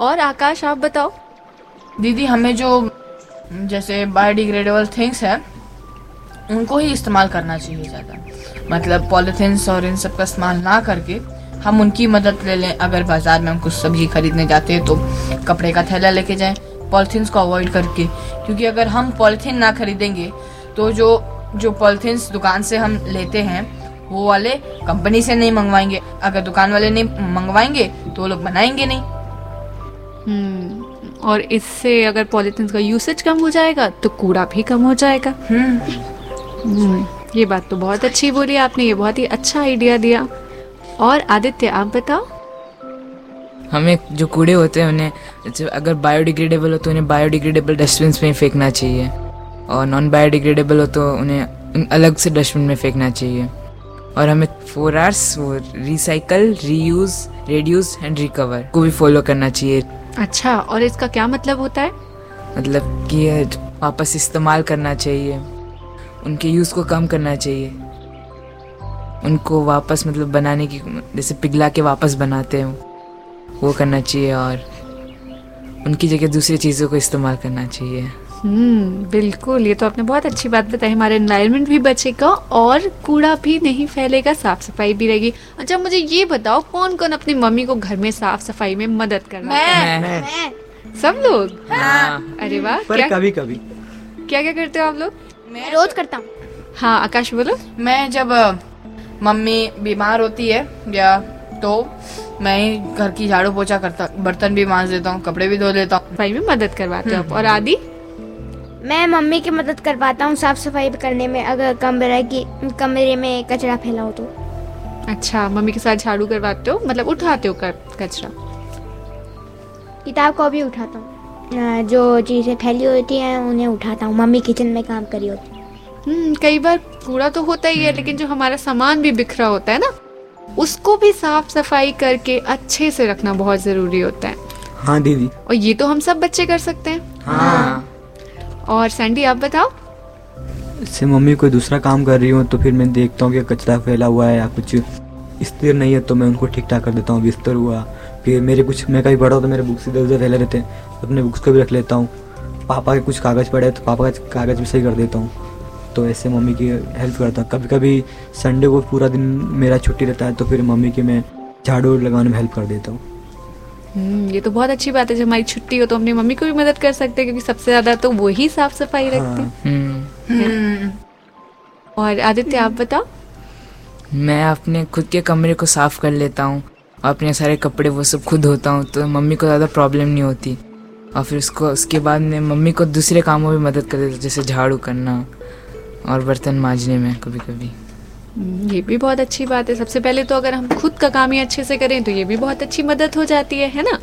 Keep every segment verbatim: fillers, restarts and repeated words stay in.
और आकाश आप बताओ। दीदी हमें जो जैसे बायोडिग्रेडेबल थिंग्स हैं उनको ही इस्तेमाल करना चाहिए ज़्यादा, मतलब पॉलीथिन्स और इन सब का इस्तेमाल ना करके हम उनकी मदद ले लें। अगर बाज़ार में हम कुछ सब्जी खरीदने जाते हैं तो कपड़े का थैला लेके जाएं, पॉलीथिन्स को अवॉइड करके, क्योंकि अगर हम पॉलीथीन ना खरीदेंगे तो जो जो पॉलीथिन्स दुकान से हम लेते हैं वो वाले कंपनी से नहीं मंगवाएंगे, अगर दुकान वाले नहीं मंगवाएंगे तो वो लोग बनाएंगे नहीं। हम्म और इससे अगर पॉलीथिन का यूसेज कम हो जाएगा तो कूड़ा भी कम हो जाएगा। हम्म ये बात तो बहुत अच्छी बोली आपने, ये बहुत ही अच्छा आइडिया दिया। और आदित्य आप बताओ। हमें जो कूड़े होते हैं उन्हें अगर बायोडिग्रेडेबल हो तो उन्हें बायोडिग्रेडेबल डस्टबिन में फेंकना चाहिए, और नॉन बायोडिग्रेडेबल हो तो उन्हें अलग से डस्टबिन में फेंकना चाहिए। और हमें फोर आर्स वो recycle, reuse, reduce and recover को भी फॉलो करना चाहिए। अच्छा, और इसका क्या मतलब होता है? मतलब कि वापस इस्तेमाल करना चाहिए, उनके यूज़ को कम करना चाहिए, उनको वापस मतलब बनाने की, जैसे पिघला के वापस बनाते हैं वो करना चाहिए, और उनकी जगह दूसरी चीज़ों को इस्तेमाल करना चाहिए। हम्म बिल्कुल, ये तो आपने बहुत अच्छी बात बताई। हमारा एनवायरनमेंट भी बचेगा और कूड़ा भी नहीं फैलेगा, साफ सफाई भी रहेगी। अच्छा मुझे ये बताओ, कौन कौन अपनी मम्मी को घर में साफ सफाई में मदद करना है? मैं, मैं सब लोग? हाँ। अरे वाह, पर क्या कभी कभी क्या क्या करते हो आप लोग? मैं रोज करता हूँ। हाँ आकाश बोलो। मैं जब अ, मम्मी बीमार होती है या तो मैं ही घर की झाड़ू पोछा करता, बर्तन भी मांज देता हूँ, कपड़े भी धो लेता हूँ। सफाई में मदद करवाते हो आप। और आदि? मैं मम्मी की मदद करवाता हूँ साफ सफाई करने में, अगर कमरे की कमरे में कचरा फैला हो तो। अच्छा, मम्मी के साथ झाड़ू करवाते हो, मतलब उठाते हो कर, कचरा? किताब को भी उठाता हूँ, जो चीज़ें फैली होती हैं उन्हें उठाता हूँ। मम्मी किचन में काम करी होती है। हम्म कई बार कूड़ा तो होता ही है, लेकिन जो हमारा सामान भी बिखरा होता है ना, उसको भी साफ सफाई करके अच्छे से रखना बहुत जरूरी होता है। हाँ दीदी। और ये तो हम सब बच्चे कर सकते हैं। हाँ। और सैंडी आप बताओ। इससे मम्मी कोई दूसरा काम कर रही हूँ तो फिर मैं देखता हूँ कि कचरा फैला हुआ है या कुछ स्थिर नहीं है तो मैं उनको ठीक ठाक कर देता हूँ। बिस्तर हुआ, फिर मेरे कुछ, मैं कहीं पढ़ा हूँ तो मेरे बुक्स इधर उधर फैले रहते हैं, अपने बुक्स को भी रख लेता हूँ। पापा के कुछ कागज़ पड़े तो पापा का कागज़ भी सही कर देता हूँ। तो ऐसे मम्मी की हेल्प करता हूँ। कभी कभी संडे को पूरा दिन मेरा छुट्टी रहता है तो फिर मम्मी की मैं झाड़ू लगाने में हेल्प कर देता हूँ। हम्म ये तो बहुत अच्छी बात है, जब हमारी छुट्टी हो तो अपनी मम्मी को भी मदद कर सकते हैं, क्योंकि सबसे ज्यादा तो वो ही साफ सफाई रखते हैं। हम्म और आदित्य आप बताओ। मैं अपने खुद के कमरे को साफ कर लेता हूँ, अपने सारे कपड़े वो सब खुद धोता हूँ, तो मम्मी को ज़्यादा प्रॉब्लम नहीं होती। और फिर उसको उसके बाद मैं मम्मी को दूसरे कामों में मदद कर देता हूँ, जैसे झाड़ू करना और बर्तन मांजने में कभी कभी। ये भी बहुत अच्छी बात है। सबसे पहले तो अगर हम खुद का काम ही अच्छे से करें तो ये भी बहुत अच्छी मदद हो जाती है है ना?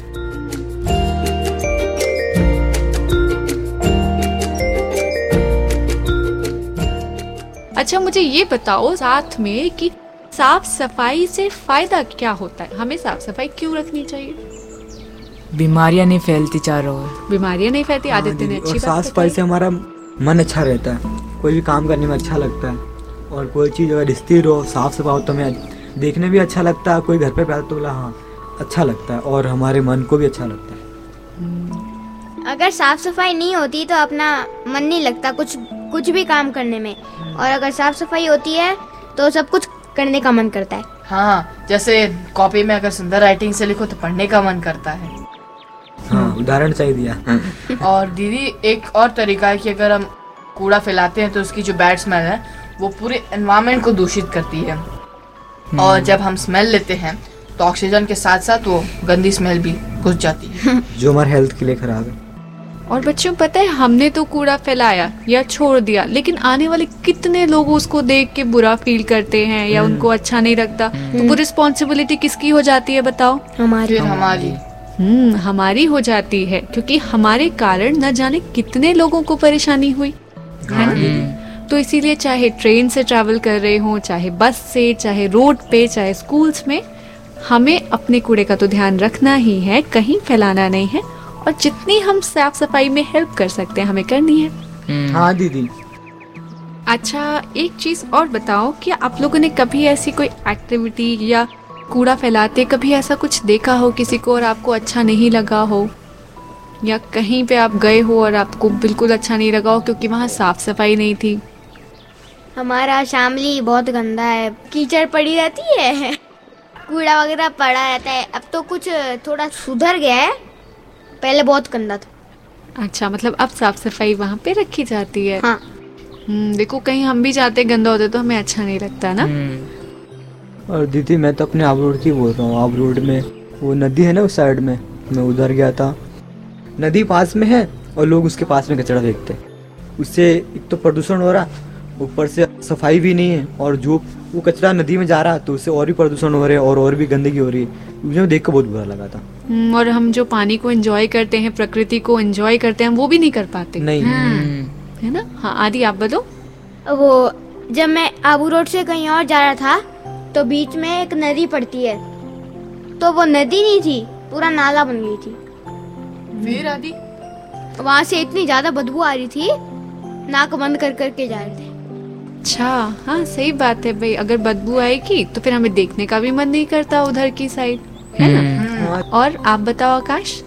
अच्छा मुझे ये बताओ साथ में कि साफ सफाई से फायदा क्या होता है? हमें साफ सफाई क्यों रखनी चाहिए? बीमारियां नहीं फैलती चारों ओर। बीमारियां नहीं फैलती। आदित्य ने अच्छी बात साफ सफाई से हमारा मन अच्छा रहता है, कोई भी काम करने में अच्छा लगता है, और कोई चीज़ अगर स्थिर हो, साफ सफाई हो तो हमें देखने भी अच्छा लगता है। कोई घर पे पैदा तो बोला हाँ अच्छा लगता है, और हमारे मन को भी अच्छा लगता है। अगर साफ सफाई नहीं होती तो अपना मन नहीं लगता कुछ कुछ भी काम करने में, और अगर साफ सफाई होती है तो सब कुछ करने का मन करता है। हाँ, जैसे कॉपी में अगर सुंदर राइटिंग से लिखो तो पढ़ने का मन करता है। हाँ, उदाहरण चाहिए दिया। और दीदी एक और तरीका है कि अगर हम कूड़ा फैलाते हैं तो उसकी जो बैड स्मेल है वो पूरे एनवायरनमेंट को दूषित करती है, और जब हम स्मेल लेते हैं तो ऑक्सीजन के साथ साथ वो गंदी स्मेल भी घुस जाती है, जो हमारे हेल्थ के लिए खराब है। और बच्चों पता है, हमने तो कूड़ा फैलाया या छोड़ दिया, लेकिन आने वाले कितने लोग उसको देख के बुरा फील करते हैं या उनको अच्छा नहीं लगता, तो वो रिस्पॉन्सिबिलिटी किसकी हो जाती है बताओ? हमारी फिर हमारी हम्म हमारी हो जाती है, क्योंकि हमारे कारण न जाने कितने लोगों को परेशानी हुई है ना? तो इसीलिए चाहे ट्रेन से ट्रैवल कर रहे हो, चाहे बस से, चाहे रोड पे, चाहे स्कूल्स में, हमें अपने कूड़े का तो ध्यान रखना ही है, कहीं फैलाना नहीं है, और जितनी हम साफ सफाई में हेल्प कर सकते हैं हमें करनी है। हाँ दीदी। अच्छा एक चीज और बताओ, कि आप लोगों ने कभी ऐसी कोई एक्टिविटी या कूड़ा फैलाते, कभी ऐसा कुछ देखा हो किसी को और आपको अच्छा नहीं लगा हो, या कहीं पे आप गए हो और आपको बिल्कुल अच्छा नहीं लगा हो क्योंकि वहाँ साफ सफाई नहीं थी? हमारा शामली बहुत गंदा है, कीचड़ पड़ी रहती है, कूड़ा वगैरह पड़ा रहता है। अब तो कुछ थोड़ा सुधर गया है, पहले बहुत गंदा था। अच्छा, मतलब अब साफ सफाई वहाँ पे रखी जाती है। हाँ। हम्म, देखो कहीं हम भी जाते गंदा होते तो हमें अच्छा नहीं लगता ना। हम्म। और दीदी मैं तो अपने आब रोड की बोल रहा हूँ। आब रोड में वो नदी है ना उस साइड में, मैं उधर गया था। नदी पास में है और लोग उसके पास में कचरा फेंकते हैं। उससे एक तो प्रदूषण हो रहा, ऊपर से सफाई भी नहीं है, और जो वो कचरा नदी में जा रहा तो उससे और भी प्रदूषण हो रहे हैं और और भी गंदगी हो रही है। मुझे देख कर बहुत बुरा लगा था। हम्म, और हम जो पानी को एंजॉय करते हैं, प्रकृति को एंजॉय करते हैं, वो भी नहीं कर पाते, नहीं है ना। हाँ आदि आप बोलो। वो जब मैं आबू रोड से कहीं और जा रहा था तो बीच में एक नदी पड़ती है, तो वो नदी नहीं थी, पूरा नाला बन गई थी। फिर आदि वहाँ से इतनी ज्यादा बदबू आ रही थी, नाक बंद कर करके जा रहे थे। अच्छा, हाँ सही बात है भाई, अगर बदबू आएगी तो फिर हमें देखने का भी मन नहीं करता उधर की साइड, है ना। और आप बताओ आकाश।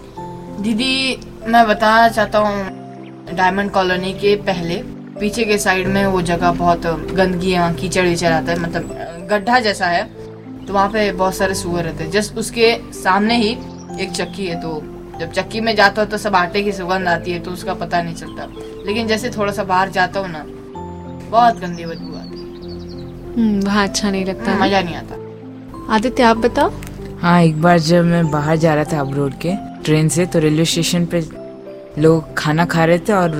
दीदी मैं बताना चाहता हूँ, डायमंड कॉलोनी के पहले पीछे के साइड में वो जगह बहुत गंदगी है, वहाँ कीचड़ विचड़ आता है, मतलब गड्ढा जैसा है, तो वहाँ पे बहुत सारे सुअर रहते हैं। जस्ट उसके सामने ही एक चक्की है, तो जब चक्की में जाता हो तो सब आटे की सुगंध आती है, तो उसका पता नहीं चलता। लेकिन जैसे थोड़ा सा बाहर जाता हूँ ना, बहुत गंदी बदबू आती है, हम्म, वहाँ अच्छा नहीं लगता, मजा नहीं आता। आदित्य आप बताओ। हाँ, एक बार जब मैं बाहर जा रहा था अब रोड के ट्रेन से, तो रेलवे स्टेशन पे लोग खाना खा रहे थे और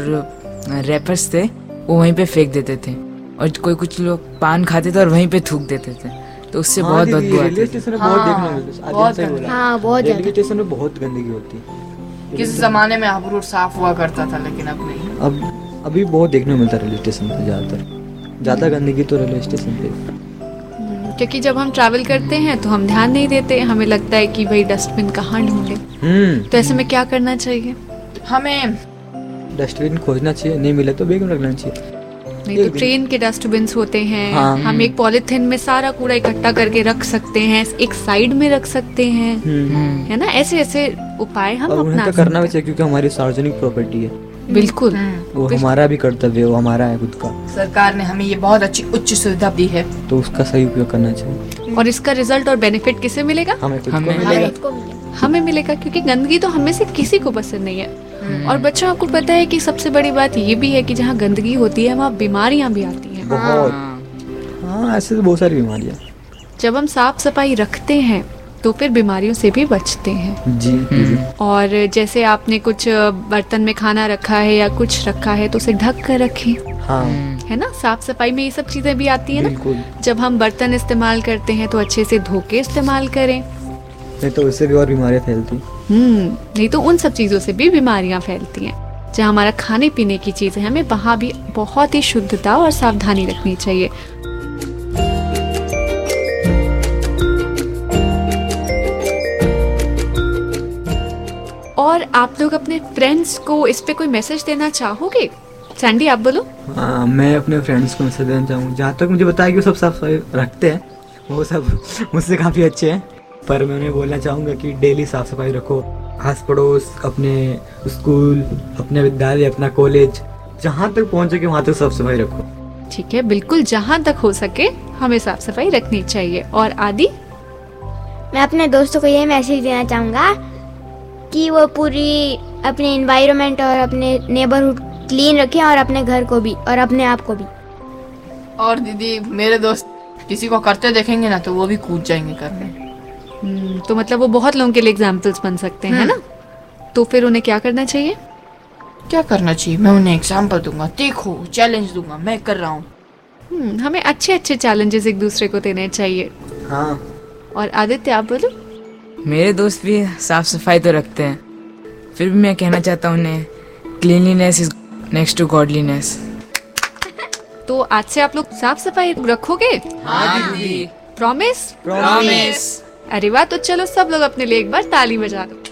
रैपर्स थे वो वहीं पे फेंक देते थे, और कोई कुछ लोग पान खाते थे और वहीं पे थूक देते थे, तो उससे हाँ बहुत दीदी, बदबू आती रेलवे थी। स्टेशन में हाँ, बहुत देखने को मिलता है। बहुत आदित्य सही बोला। हाँ बहुत रेलवे ज्यादा। स्टेशन में बहुत गंदगी होती है। किसी जमाने में आबू रोड साफ हुआ करता था, लेकिन अब नहीं। अब अभी बहुत देखने को मिलता है रेलवे स्टेशन पे, ज्यादातर ज्यादा गंदगी तो रेलवे स्टेशन पे। क्योंकि जब हम ट्रैवल करते हैं तो हम ध्यान नहीं देते, हमें लगता है कि भाई डस्टबिन कहाँ ढूंढे। हम्म तो ऐसे में क्या करना चाहिए? हमें डस्टबिन खोजना चाहिए, नहीं मिले तो बैग में रखना चाहिए। नहीं तो ट्रेन के डस्टबिन होते हैं, हाँ। हम एक पॉलिथीन में सारा कूड़ा इकट्ठा करके रख सकते हैं, एक साइड में रख सकते हैं, हम्म है ना। ऐसे ऐसे उपाय हम और उन्हें अपना तो करना भी सकते चाहिए क्योंकि हमारी सार्वजनिक प्रॉपर्टी है, हैं। बिल्कुल। वो हमारा भी कर्तव्य है, वो हमारा है खुद का, सरकार ने हमें ये बहुत अच्छी उच्च सुविधा दी है, तो उसका सही उपयोग करना चाहिए। और इसका रिजल्ट और बेनिफिट किसे मिलेगा? हमें खुद को हमें- मिलेगा। इसको मिले। हमें मिलेगा, क्योंकि गंदगी तो हमें से किसी को पसंद नहीं है। और बच्चों आपको पता है कि सबसे बड़ी बात ये भी है कि जहाँ गंदगी होती है वहाँ बीमारियां भी आती हैं। बहुत हाँ। हाँ, ऐसे तो बहुत सारी बीमारियाँ। जब हम साफ सफाई रखते हैं तो फिर बीमारियों से भी बचते हैं। जी जी। और जैसे आपने कुछ बर्तन में खाना रखा है या कुछ रखा है तो उसे ढक कर रखें, हाँ है ना। साफ सफाई में ये सब चीजें भी आती है ना। बिल्कुल, जब हम बर्तन इस्तेमाल करते हैं तो अच्छे से धो के इस्तेमाल करें। नहीं तो उससे भी और बीमारियाँ फैलती। हम्म नहीं तो उन सब चीजों से भी बीमारियां फैलती हैं। जहाँ हमारा खाने पीने की चीजें हैं, हमें वहाँ भी बहुत ही शुद्धता और सावधानी रखनी चाहिए। और आप लोग अपने फ्रेंड्स को इस पे कोई मैसेज देना चाहोगे? सैंडी आप बोलो। हाँ, मैं अपने फ्रेंड्स को मैसेज देना चाहूँ, जहाँ तक मुझे बताया कि वो सब साफ सफाई रखते हैं, वो सब मुझसे काफ़ी अच्छे हैं, पर मैं उन्हें बोलना चाहूँगा कि डेली साफ सफाई रखो। आस पड़ोस, अपने स्कूल, अपने विद्यालय, अपना कॉलेज, जहाँ तक पहुँच सके वहाँ तक साफ सफाई रखो। ठीक है, बिल्कुल जहाँ तक हो सके हमें साफ सफाई रखनी चाहिए। और आदि? मैं अपने दोस्तों को ये मैसेज देना चाहूँगा कि वो पूरी अपने एनवायरनमेंट और अपने नेबरहुड क्लीन रखें, और अपने घर को भी और अपने आप को भी। और दीदी मेरे दोस्त किसी को करते देखेंगे ना तो वो भी कूद जाएंगे करने। हम्म, तो मतलब वो बहुत लोगों के लिए एग्जाम्पल्स बन सकते हैं, है ना। तो फिर उन्हें क्या करना चाहिए? क्या करना चाहिए? मैं उन्हें एग्जाम्पल दूंगा, देखो चैलेंज दूंगा, मैं कर रहा हूँ। हम्म, हमें अच्छे अच्छे चैलेंजेस एक दूसरे को देने चाहिए। हाँ, और आदित्य आप बोलो। मेरे दोस्त भी साफ सफाई तो रखते हैं, फिर भी मैं कहना चाहता हूँ उन्हें cleanliness is next to godliness. तो आज से आप लोग साफ सफाई रखोगे? हाँ दीदी, प्रॉमिस? प्रॉमिस। अरे वाह, तो चलो सब लोग अपने लिए एक बार ताली बजा दो।